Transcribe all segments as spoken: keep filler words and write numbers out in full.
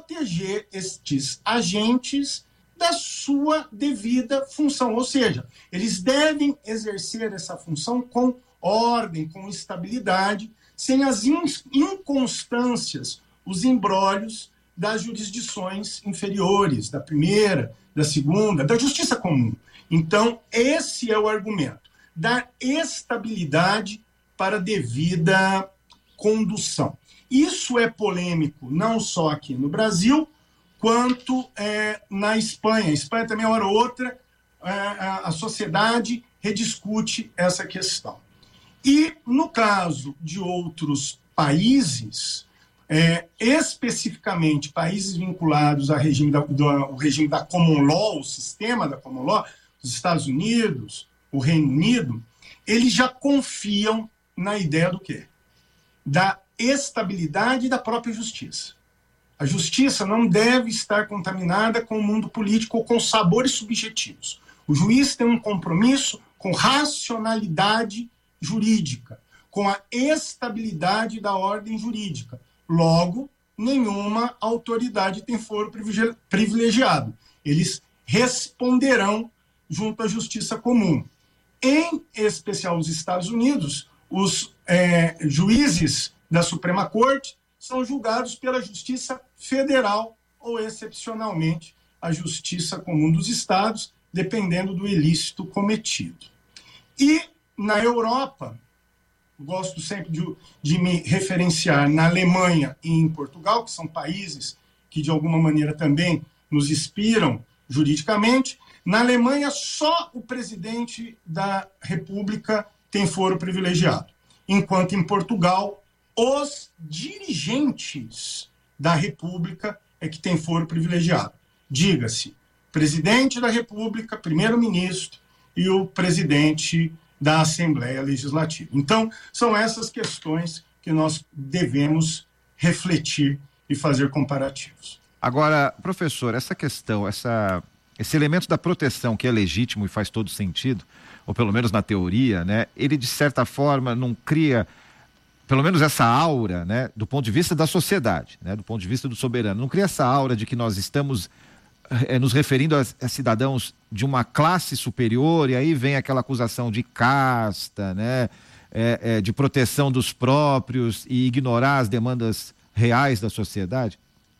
proteger estes agentes da sua devida função, ou seja, eles devem exercer essa função com ordem, com estabilidade, sem as inconstâncias, os embrólios das jurisdições inferiores, da primeira, da segunda, da justiça comum. Então, esse é o argumento, dar estabilidade para a devida condução. Isso é polêmico não só aqui no Brasil, quanto é, na Espanha. A Espanha também, uma hora ou outra, é, a sociedade rediscute essa questão. E, no caso de outros países, é, especificamente países vinculados ao regime da, do, ao regime da Common Law, o sistema da Common Law, os Estados Unidos, o Reino Unido, eles já confiam na ideia do quê? Da estabilidade da própria justiça. A justiça não deve estar contaminada com o mundo político ou com sabores subjetivos. O juiz tem um compromisso com racionalidade jurídica, com a estabilidade da ordem jurídica. Logo, nenhuma autoridade tem foro privilegiado. Eles responderão junto à justiça comum. Em especial os Estados Unidos, os é, juízes da Suprema Corte são julgados pela Justiça Federal ou, excepcionalmente, a Justiça Comum dos Estados, dependendo do ilícito cometido. E, na Europa, gosto sempre de, de me referenciar na Alemanha e em Portugal, que são países que, de alguma maneira, também nos inspiram juridicamente. Na Alemanha, só o presidente da República tem foro privilegiado, enquanto em Portugal, os dirigentes da República é que tem foro privilegiado. Diga-se, presidente da República, primeiro-ministro e o presidente da Assembleia Legislativa. Então, são essas questões que nós devemos refletir e fazer comparativos. Agora, professor, essa questão, essa, esse elemento da proteção que é legítimo e faz todo sentido, ou pelo menos na teoria, né, ele de certa forma não cria, pelo menos essa aura, né, do ponto de vista da sociedade, né, do ponto de vista do soberano, não cria essa aura de que nós estamos é, nos referindo a, a cidadãos de uma classe superior, e aí vem aquela acusação de casta, né, é, é, de proteção dos próprios e ignorar as demandas reais da sociedade?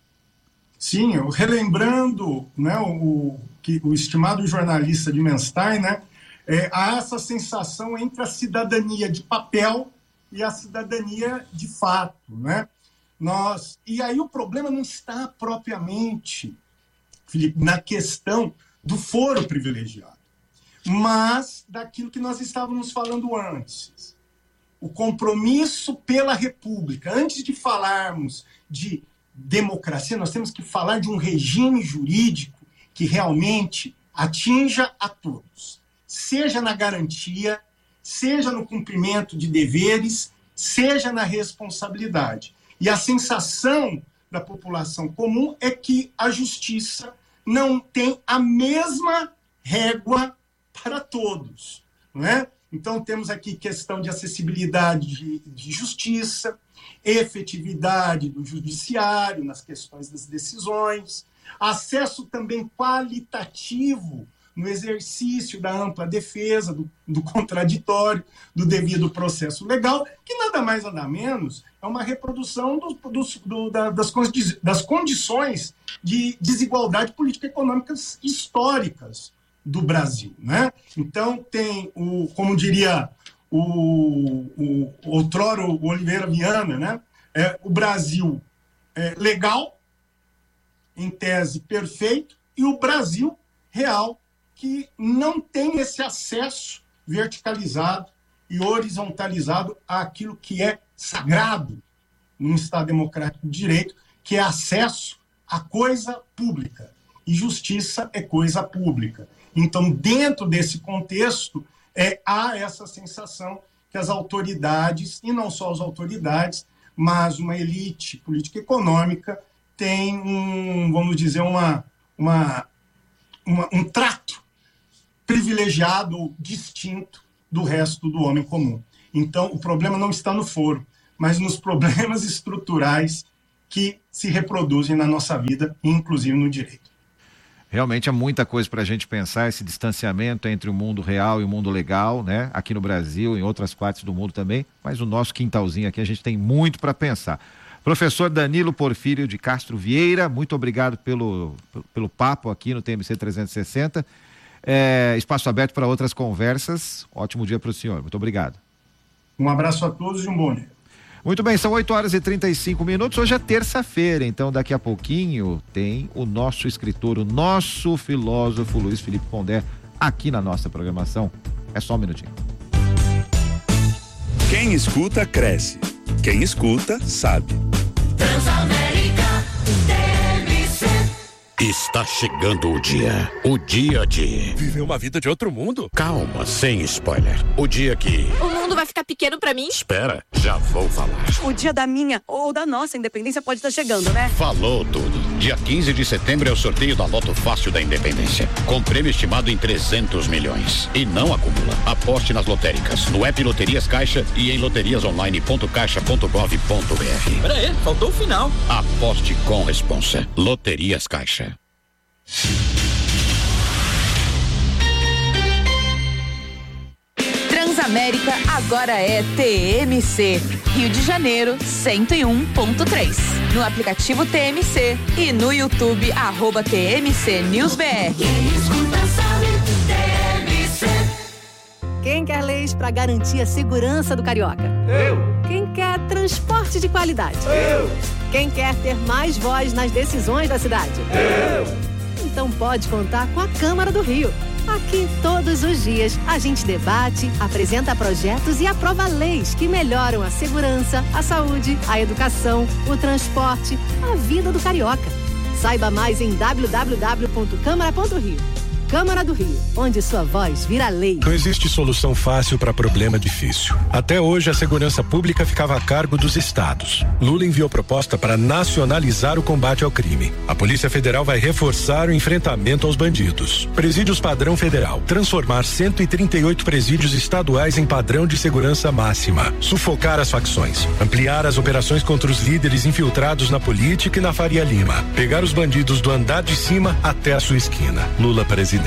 Sim, eu, relembrando, né, o, que, o estimado jornalista de Menstein, né, é, há essa sensação entre a cidadania de papel e a cidadania de fato, né? Nós, e aí o problema não está propriamente, Felipe, na questão do foro privilegiado, mas daquilo que nós estávamos falando antes. O compromisso pela República. Antes de falarmos de democracia, nós temos que falar de um regime jurídico que realmente atinja a todos, seja na garantia, seja no cumprimento de deveres, seja na responsabilidade. E a sensação da população comum é que a justiça não tem a mesma régua para todos, não é? Então, temos aqui questão de acessibilidade de, de justiça, efetividade do judiciário nas questões das decisões, acesso também qualitativo no exercício da ampla defesa, do, do contraditório, do devido processo legal, que nada mais nada menos é uma reprodução do, do, do, da, das, condi das condições de desigualdade político-econômicas históricas do Brasil, né? Então tem o, como diria o, o outrora o Oliveira Viana, né? É, o Brasil é, legal, em tese perfeito, e o Brasil real, que não tem esse acesso verticalizado e horizontalizado àquilo que é sagrado num Estado democrático de direito, que é acesso à coisa pública. E justiça é coisa pública. Então, dentro desse contexto, é, há essa sensação que as autoridades, e não só as autoridades, mas uma elite política-econômica tem um, vamos dizer, uma, uma, uma, um trato privilegiado ou distinto do resto do homem comum. Então, o problema não está no foro, mas nos problemas estruturais que se reproduzem na nossa vida, inclusive no direito. Realmente há muita coisa para a gente pensar, esse distanciamento entre o mundo real e o mundo legal, né? Aqui no Brasil, em outras partes do mundo também, mas o nosso quintalzinho aqui a gente tem muito para pensar. Professor Danilo Porfírio de Castro Vieira, muito obrigado pelo, pelo papo aqui no T M C trezentos e sessenta. É, espaço aberto para outras conversas. Ótimo dia para o senhor. Muito obrigado. Um abraço a todos e um bom dia. Muito bem, são oito horas e trinta e cinco minutos, hoje é terça-feira, então daqui a pouquinho tem o nosso escritor, o nosso filósofo Luiz Felipe Pondé aqui na nossa programação. É só um minutinho. Quem escuta, cresce. Quem escuta, sabe. Transamérica T M C. Está chegando o dia. O dia de... Viver uma vida de outro mundo? Calma, sem spoiler. O dia que... O mundo vai ficar pequeno pra mim? Espera, já vou falar. O dia da minha ou da nossa independência pode estar chegando, né? Falou tudo. Dia quinze de setembro é o sorteio da Loto Fácil da Independência. Com prêmio estimado em trezentos milhões. E não acumula. Aposte nas lotéricas, no app Loterias Caixa e em loterias online ponto caixa ponto gov ponto br. Pera aí, faltou o final. Aposte com responsa. Loterias Caixa. Transamérica agora é T M C, Rio de Janeiro cento e um ponto três. No aplicativo T M C e no YouTube, arroba T M C News B R. Quem escuta sabe, T M C. Quem quer leis para garantir a segurança do carioca? Eu. Quem quer transporte de qualidade? Eu. Quem quer ter mais voz nas decisões da cidade? Eu. Então pode contar com a Câmara do Rio. Aqui, todos os dias, a gente debate, apresenta projetos e aprova leis que melhoram a segurança, a saúde, a educação, o transporte, a vida do carioca. Saiba mais em w w w ponto câmara ponto rio. Câmara do Rio, onde sua voz vira lei. Não existe solução fácil para problema difícil. Até hoje, a segurança pública ficava a cargo dos estados. Lula enviou proposta para nacionalizar o combate ao crime. A Polícia Federal vai reforçar o enfrentamento aos bandidos. Presídios padrão federal. Transformar cento e trinta e oito presídios estaduais em padrão de segurança máxima. Sufocar as facções. Ampliar as operações contra os líderes infiltrados na política e na Faria Lima. Pegar os bandidos do andar de cima até a sua esquina. Lula presidente.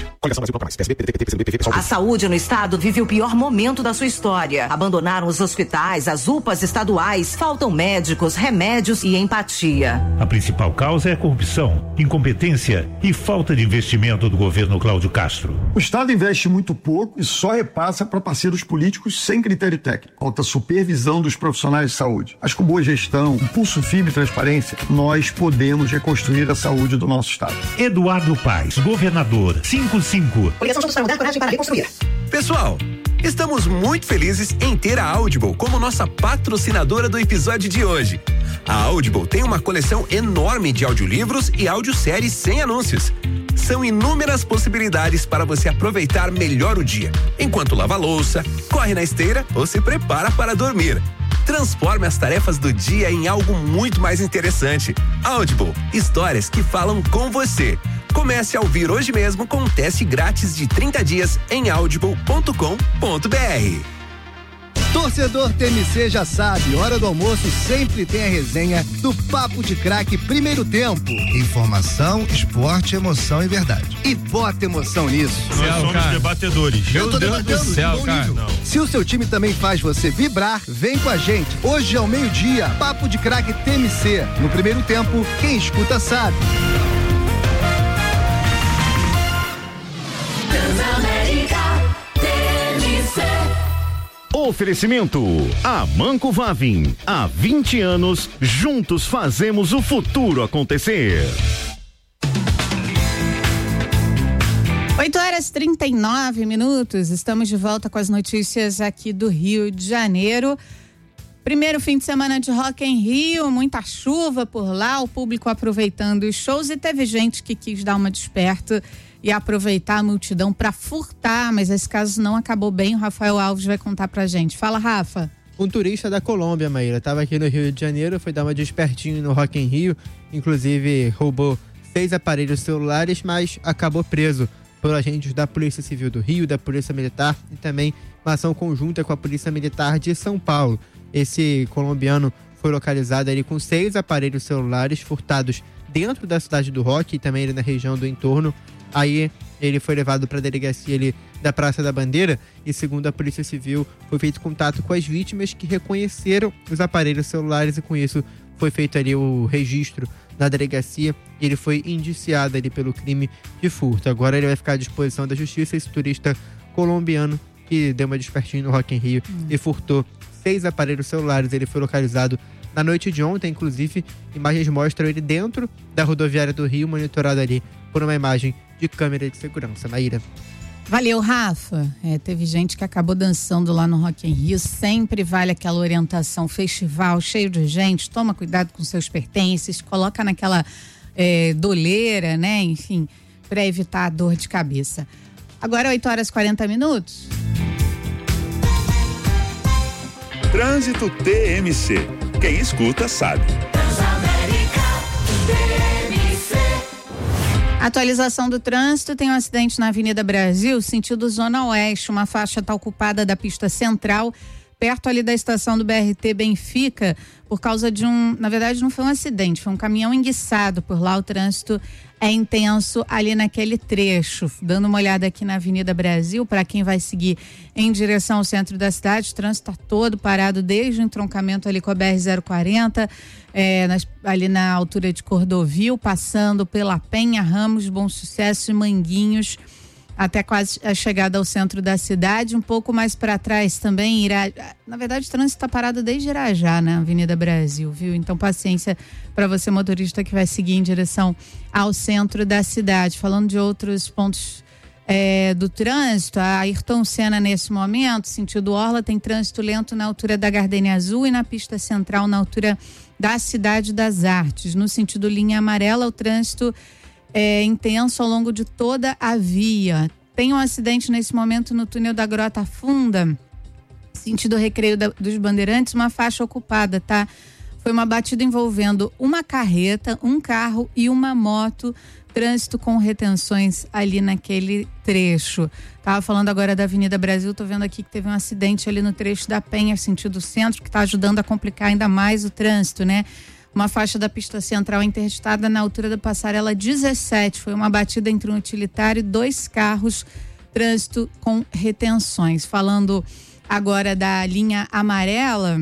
A saúde no estado vive o pior momento da sua história. Abandonaram os hospitais, as U P As estaduais, faltam médicos, remédios e empatia. A principal causa é a corrupção, incompetência e falta de investimento do governo Cláudio Castro. O estado investe muito pouco e só repassa para parceiros políticos sem critério técnico. Falta supervisão dos profissionais de saúde. Mas com boa gestão, impulso firme e transparência, nós podemos reconstruir a saúde do nosso estado. Eduardo Paes, governador. cinco cinco. Pessoal, estamos muito felizes em ter a Audible como nossa patrocinadora do episódio de hoje. A Audible tem uma coleção enorme de audiolivros e audioséries sem anúncios. São inúmeras possibilidades para você aproveitar melhor o dia, enquanto lava a louça, corre na esteira ou se prepara para dormir. Transforme as tarefas do dia em algo muito mais interessante. Audible, histórias que falam com você. Comece a ouvir hoje mesmo com um teste grátis de trinta dias em audible ponto com ponto b r. Torcedor T M C já sabe, hora do almoço sempre tem a resenha do Papo de Craque Primeiro Tempo. Informação, esporte, emoção e verdade. E bota emoção nisso. Nós somos cara. debatedores. Eu tô Deus debatendo, do céu, bom cara. nível. Se o seu time também faz você vibrar, vem com a gente. Hoje ao meio-dia, Papo de Craque T M C. No Primeiro Tempo, quem escuta sabe. Oferecimento Amanco Vavin, há vinte anos, juntos fazemos o futuro acontecer. oito horas e trinta e nove minutos, estamos de volta com as notícias aqui do Rio de Janeiro. Primeiro fim de semana de Rock em Rio, muita chuva por lá, o público aproveitando os shows e teve gente que quis dar uma desperta e aproveitar a multidão para furtar, mas esse caso não acabou bem. O Rafael Alves vai contar pra gente. Fala, Rafa. Um turista da Colômbia, Maíra, estava aqui no Rio de Janeiro, foi dar uma despertinho no Rock em Rio, inclusive roubou seis aparelhos celulares, mas acabou preso por agentes da Polícia Civil do Rio, da Polícia Militar e também uma ação conjunta com a Polícia Militar de São Paulo. Esse colombiano foi localizado ali com seis aparelhos celulares furtados dentro da cidade do Roque e também ali na região do entorno. Aí ele foi levado para a delegacia ali da Praça da Bandeira e, segundo a Polícia Civil, foi feito contato com as vítimas que reconheceram os aparelhos celulares e com isso foi feito ali o registro na delegacia e ele foi indiciado ali pelo crime de furto. Agora ele vai ficar à disposição da justiça. Esse turista colombiano que deu uma despertinho no Rock in Rio hum. e furtou seis aparelhos celulares. Ele foi localizado na noite de ontem, inclusive imagens mostram ele dentro da rodoviária do Rio, monitorado ali por uma imagem de câmera de segurança. Maíra. Valeu, Rafa. É, teve gente que acabou dançando lá no Rock in Rio. Sempre vale aquela orientação, festival cheio de gente, toma cuidado com seus pertences, coloca naquela é, doleira, né? Enfim, para evitar a dor de cabeça. Agora oito horas e quarenta minutos. Trânsito T M C. Quem escuta sabe. Atualização do trânsito, tem um acidente na Avenida Brasil, sentido Zona Oeste, uma faixa está ocupada da pista central, perto ali da estação do B R T Benfica, por causa de um, na verdade não foi um acidente, foi um caminhão enguiçado por lá, o trânsito é intenso ali naquele trecho. Dando uma olhada aqui na Avenida Brasil, para quem vai seguir em direção ao centro da cidade, o trânsito está todo parado desde o entroncamento ali com a B R zero quarenta, é, nas, ali na altura de Cordovil, passando pela Penha, Ramos, Bom Sucesso e Manguinhos, até quase a chegada ao centro da cidade. Um pouco mais para trás também, Ira... na verdade o trânsito está parado desde Irajá, na Avenida Brasil, viu? Então paciência para você, motorista, que vai seguir em direção ao centro da cidade. Falando de outros pontos é, do trânsito, a Ayrton Senna nesse momento, sentido Orla, tem trânsito lento na altura da Gardenia Azul e na pista central na altura da Cidade das Artes. No sentido linha amarela, o trânsito é intenso ao longo de toda a via. Tem um acidente nesse momento no túnel da Grota Funda, sentido Recreio da, dos Bandeirantes, uma faixa ocupada, tá? Foi uma batida envolvendo uma carreta, um carro e uma moto, trânsito com retenções ali naquele trecho. Tava falando agora da Avenida Brasil, tô vendo aqui que teve um acidente ali no trecho da Penha, sentido centro, que tá ajudando a complicar ainda mais o trânsito, né? Uma faixa da pista central interditada na altura da passarela dezessete. Foi uma batida entre um utilitário e dois carros, trânsito com retenções. Falando agora da linha amarela,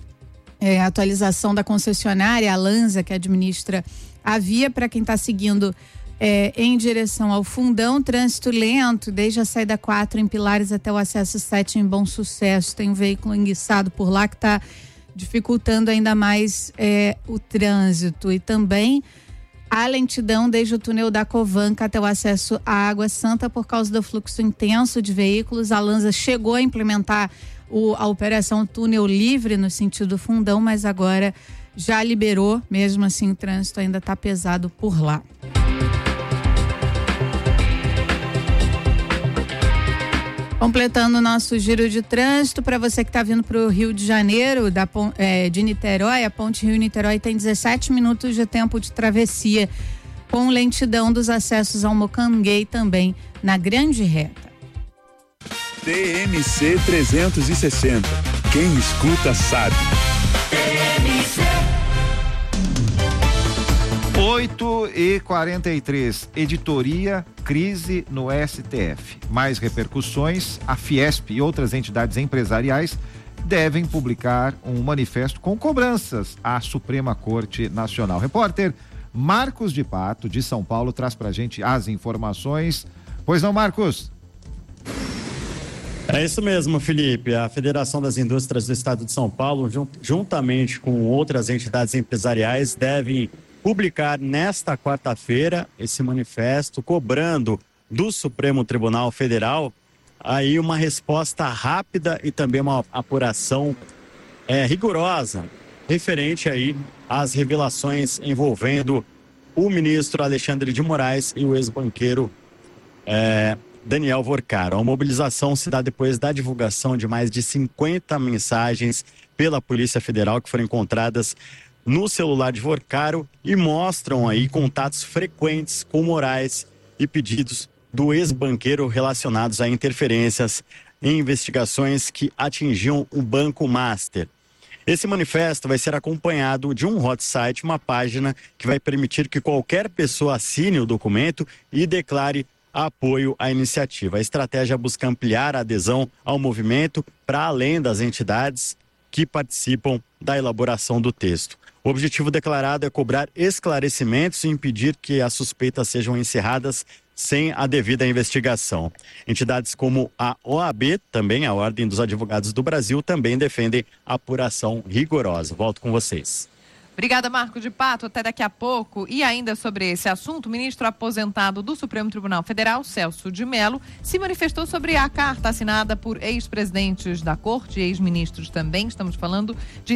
é, atualização da concessionária, a Lanza, que administra a via, para quem está seguindo é, em direção ao Fundão, trânsito lento, desde a saída quatro em Pilares até o acesso sete em Bom Sucesso. Tem um veículo enguiçado por lá que está dificultando ainda mais é, o trânsito. E também a lentidão desde o túnel da Covanca até o acesso à Água Santa por causa do fluxo intenso de veículos. A Lanza chegou a implementar o, a operação túnel livre no sentido Fundão, mas agora já liberou. Mesmo assim, o trânsito ainda está pesado por lá. Completando o nosso giro de trânsito, para você que está vindo para o Rio de Janeiro, da, é, de Niterói, a ponte Rio-Niterói tem dezessete minutos de tempo de travessia, com lentidão dos acessos ao Mocanguei também na Grande Reta. T M C trezentos e sessenta. Quem escuta sabe. T M C. oito e quarenta e três, editoria Crise no S T F. Mais repercussões, a Fiesp e outras entidades empresariais devem publicar um manifesto com cobranças à Suprema Corte Nacional. Repórter Marcos de Pato, de São Paulo, traz pra gente as informações. Pois não, Marcos? É isso mesmo, Felipe. A Federação das Indústrias do Estado de São Paulo, juntamente com outras entidades empresariais, devem publicar nesta quarta-feira esse manifesto cobrando do Supremo Tribunal Federal aí uma resposta rápida e também uma apuração é, rigorosa referente aí às revelações envolvendo o ministro Alexandre de Moraes e o ex-banqueiro é, Daniel Vorcaro. A mobilização se dá depois da divulgação de mais de cinquenta mensagens pela Polícia Federal que foram encontradas no celular de Vorcaro e mostram aí contatos frequentes com Moraes e pedidos do ex-banqueiro relacionados a interferências em investigações que atingiam o Banco Master. Esse manifesto vai ser acompanhado de um hot site, uma página que vai permitir que qualquer pessoa assine o documento e declare apoio à iniciativa. A estratégia busca ampliar a adesão ao movimento para além das entidades que participam da elaboração do texto. O objetivo declarado é cobrar esclarecimentos e impedir que as suspeitas sejam encerradas sem a devida investigação. Entidades como a O A B, também a Ordem dos Advogados do Brasil, também defendem apuração rigorosa. Volto com vocês. Obrigada, Marco de Pato. Até daqui a pouco. E ainda sobre esse assunto, o ministro aposentado do Supremo Tribunal Federal, Celso de Mello, se manifestou sobre a carta assinada por ex-presidentes da Corte e ex-ministros também. Estamos falando de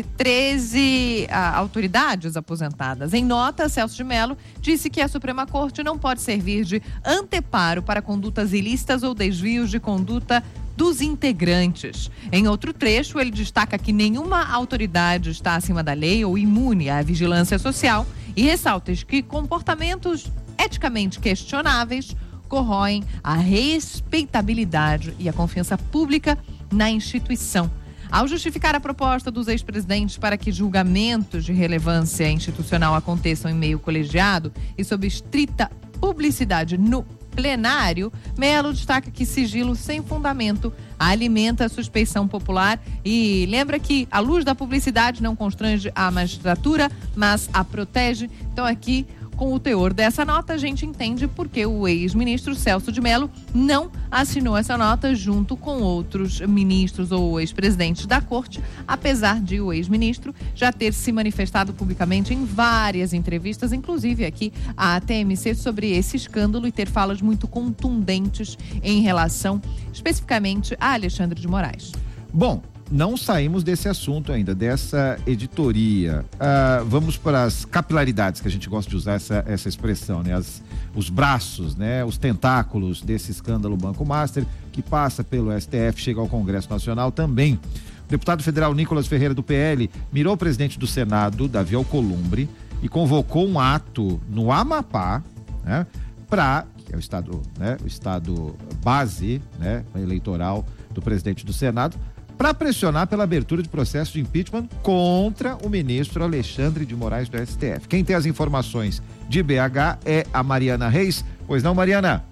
treze ah, autoridades aposentadas. Em nota, Celso de Mello disse que a Suprema Corte não pode servir de anteparo para condutas ilícitas ou desvios de conduta dos integrantes. Em outro trecho, ele destaca que nenhuma autoridade está acima da lei ou imune à vigilância social e ressalta que comportamentos eticamente questionáveis corroem a respeitabilidade e a confiança pública na instituição. Ao justificar a proposta dos ex-presidentes para que julgamentos de relevância institucional aconteçam em meio colegiado e sob estrita publicidade no plenário, Mello destaca que sigilo sem fundamento alimenta a suspeição popular e lembra que a luz da publicidade não constrange a magistratura, mas a protege. Então aqui, com o teor dessa nota, a gente entende por que o ex-ministro Celso de Mello não assinou essa nota junto com outros ministros ou ex-presidentes da Corte, apesar de o ex-ministro já ter se manifestado publicamente em várias entrevistas, inclusive aqui à T M C, sobre esse escândalo e ter falas muito contundentes em relação especificamente a Alexandre de Moraes. Bom, não saímos desse assunto ainda, dessa editoria. Ah, vamos para as capilaridades, que a gente gosta de usar essa, essa expressão, né? As, os braços, né? Os tentáculos desse escândalo Banco Master, que passa pelo S T F, chega ao Congresso Nacional também. O deputado federal Nicolas Ferreira, do P L, mirou o presidente do Senado, Davi Alcolumbre, e convocou um ato no Amapá, né? Para, que é o estado, né? O estado base, né? Eleitoral do presidente do Senado, para pressionar pela abertura de processo de impeachment contra o ministro Alexandre de Moraes do S T F. Quem tem as informações de B H é a Mariana Reis. Pois não, Mariana?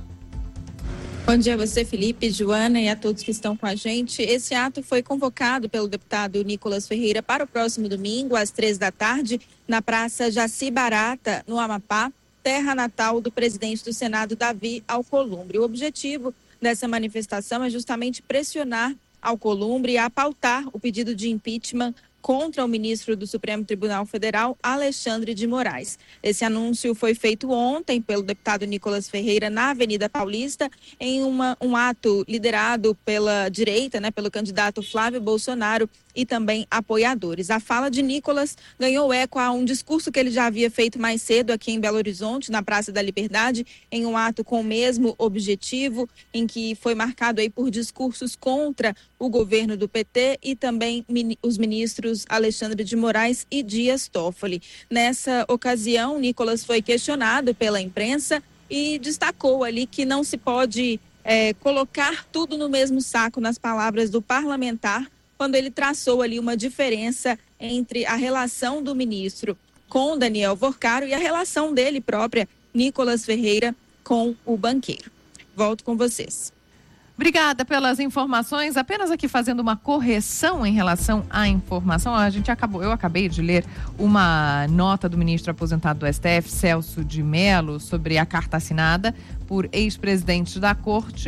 Bom dia a você, Felipe, Joana e a todos que estão com a gente. Esse ato foi convocado pelo deputado Nicolas Ferreira para o próximo domingo, às três da tarde, na Praça Jaci Barata, no Amapá, terra natal do presidente do Senado, Davi Alcolumbre. O objetivo dessa manifestação é justamente pressionar Alcolumbre a pautar o pedido de impeachment contra o ministro do Supremo Tribunal Federal, Alexandre de Moraes. Esse anúncio foi feito ontem pelo deputado Nicolas Ferreira na Avenida Paulista, em uma, um ato liderado pela direita, né, pelo candidato Flávio Bolsonaro e também apoiadores. A fala de Nicolas ganhou eco a um discurso que ele já havia feito mais cedo aqui em Belo Horizonte, na Praça da Liberdade, em um ato com o mesmo objetivo, em que foi marcado aí por discursos contra o governo do P T e também os ministros Alexandre de Moraes e Dias Toffoli. Nessa ocasião, Nicolas foi questionado pela imprensa e destacou ali que não se pode é, colocar tudo no mesmo saco, nas palavras do parlamentar, quando ele traçou ali uma diferença entre a relação do ministro com Daniel Vorcaro e a relação dele própria, Nicolas Ferreira, com o banqueiro. Volto com vocês. Obrigada pelas informações. Apenas aqui fazendo uma correção em relação à informação. A gente acabou, eu acabei de ler uma nota do ministro aposentado do S T F, Celso de Mello, sobre a carta assinada por ex-presidentes da Corte,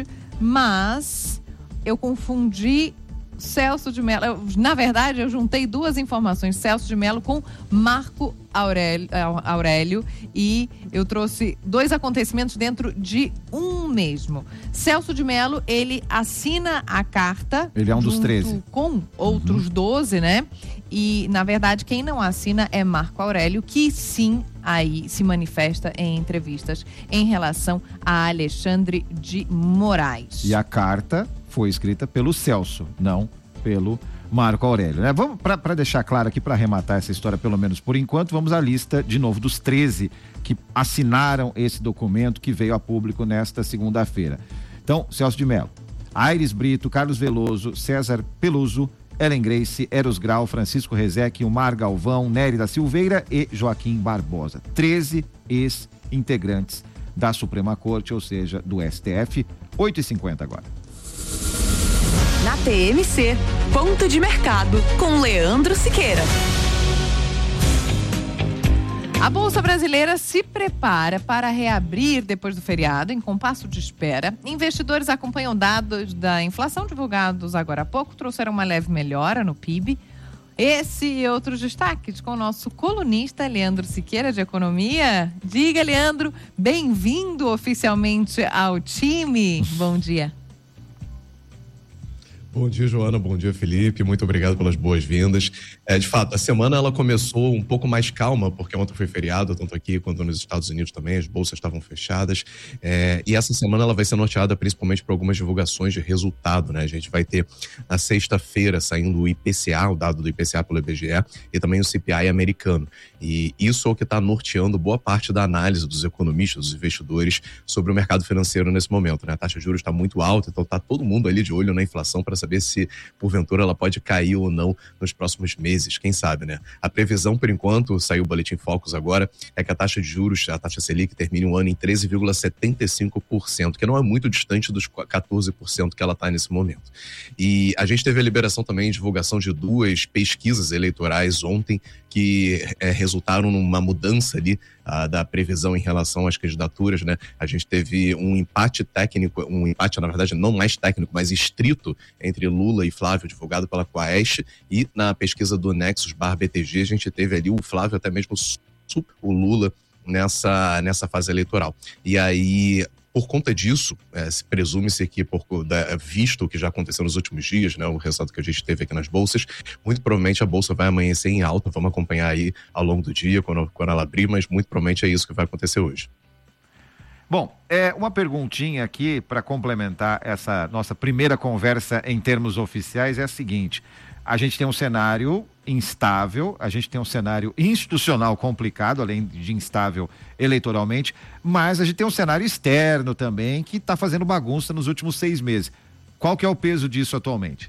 mas eu confundi Celso de Mello. Eu, na verdade, eu juntei duas informações, Celso de Mello com Marco Aurélio, Aurélio, e eu trouxe dois acontecimentos dentro de um mesmo. Celso de Mello, ele assina a carta. Ele é um dos treze. Com outros uhum. doze, né? E, na verdade, quem não assina é Marco Aurélio, que sim, aí se manifesta em entrevistas em relação a Alexandre de Moraes. E a carta foi escrita pelo Celso, não pelo Marco Aurélio, né? Vamos, para deixar claro aqui, para arrematar essa história, pelo menos por enquanto, vamos à lista de novo dos treze que assinaram esse documento que veio a público nesta segunda-feira. Então, Celso de Mello, Aires Brito, Carlos Veloso, César Peluso, Ellen Grace, Eros Grau, Francisco Rezec, Umar Galvão, Nery da Silveira e Joaquim Barbosa. treze ex-integrantes da Suprema Corte, ou seja, do S T F. oito e cinquenta agora. Na T M C, ponto de mercado com Leandro Siqueira. A Bolsa Brasileira se prepara para reabrir depois do feriado, em compasso de espera. Investidores acompanham dados da inflação divulgados agora há pouco, trouxeram uma leve melhora no P I B. Esse e outros destaques com o nosso colunista Leandro Siqueira, de Economia. Diga, Leandro, bem-vindo oficialmente ao time. Bom dia. Bom dia, Joana. Bom dia, Felipe. Muito obrigado pelas boas-vindas. É, de fato, a semana ela começou um pouco mais calma, porque ontem foi feriado, tanto aqui quanto nos Estados Unidos também, as bolsas estavam fechadas. É, e essa semana ela vai ser norteada principalmente por algumas divulgações de resultado, né? A gente vai ter na sexta-feira saindo o I P C A, o dado do I P C A pelo I B G E, e também o C P I americano. E isso é o que está norteando boa parte da análise dos economistas, dos investidores, sobre o mercado financeiro nesse momento, né? A taxa de juros está muito alta, então está todo mundo ali de olho na inflação para saber se, porventura, ela pode cair ou não nos próximos meses, quem sabe, né? A previsão, por enquanto, saiu o Boletim Focus agora, é que a taxa de juros, a taxa Selic, termine o ano em treze vírgula setenta e cinco por cento, que não é muito distante dos quatorze por cento que ela está nesse momento. E a gente teve a liberação também, divulgação de duas pesquisas eleitorais ontem, que é, resultaram numa mudança ali ah, da previsão em relação às candidaturas, né? A gente teve um empate técnico, um empate, na verdade, não mais técnico, mas estrito entre Lula e Flávio, divulgado pela Quaest, e na pesquisa do Nexus barra B T G, a gente teve ali o Flávio até mesmo o Lula nessa, nessa fase eleitoral. E aí, por conta disso, é, se presume-se que, por, da, visto o que já aconteceu nos últimos dias, né, o resultado que a gente teve aqui nas bolsas, muito provavelmente a bolsa vai amanhecer em alta. Vamos acompanhar aí ao longo do dia, quando, quando ela abrir, mas muito provavelmente é isso que vai acontecer hoje. Bom, é, uma perguntinha aqui para complementar essa nossa primeira conversa em termos oficiais é a seguinte: a gente tem um cenário instável, a gente tem um cenário institucional complicado, além de instável eleitoralmente, mas a gente tem um cenário externo também que está fazendo bagunça nos últimos seis meses. Qual que é o peso disso atualmente?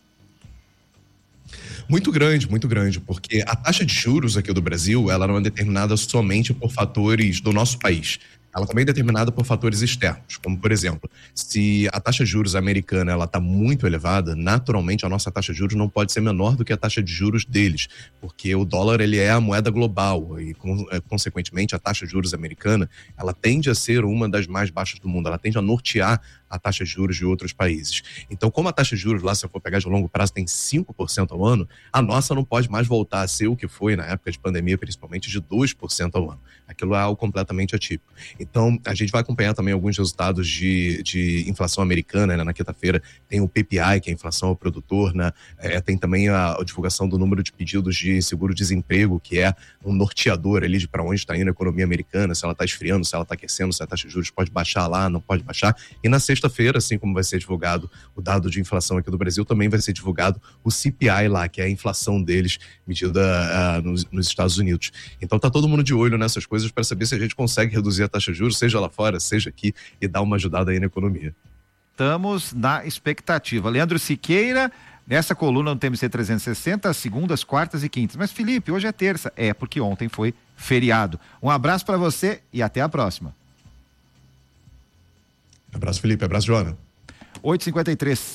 Muito grande, muito grande, porque a taxa de juros aqui do Brasil, ela não é determinada somente por fatores do nosso país. Ela também é determinada por fatores externos, como, por exemplo, se a taxa de juros americana ela está muito elevada, naturalmente a nossa taxa de juros não pode ser menor do que a taxa de juros deles, porque o dólar ele é a moeda global e, consequentemente, a taxa de juros americana ela tende a ser uma das mais baixas do mundo, ela tende a nortear a taxa de juros de outros países. Então, como a taxa de juros lá, se eu for pegar de longo prazo, tem cinco por cento ao ano, a nossa não pode mais voltar a ser o que foi na época de pandemia, principalmente de dois por cento ao ano. Aquilo é algo completamente atípico. Então, a gente vai acompanhar também alguns resultados de, de inflação americana, né? Na quinta-feira tem o P P I, que é a inflação ao produtor, né? É, tem também a, a divulgação do número de pedidos de seguro-desemprego, que é um norteador ali de para onde está indo a economia americana, se ela está esfriando, se ela está aquecendo, se a taxa de juros pode baixar lá, não pode baixar. E na sexta-feira, assim como vai ser divulgado o dado de inflação aqui do Brasil, também vai ser divulgado o C P I lá, que é a inflação deles medida uh, nos, nos Estados Unidos. Então tá todo mundo de olho nessas coisas para saber se a gente consegue reduzir a taxa de juros, seja lá fora, seja aqui, e dar uma ajudada aí na economia. Estamos na expectativa. Leandro Siqueira, nessa coluna no T M C trezentos e sessenta, segundas, quartas e quintas. Mas, Felipe, hoje é terça. É, porque ontem foi feriado. Um abraço para você e até a próxima. Abraço, Felipe. Abraço, Joana. oito e cinquenta e três.